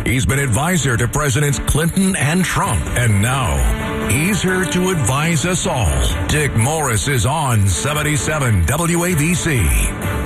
He's been advisor to Presidents Clinton and Trump, and now he's here to advise us all. Dick Morris is on 77 WABC.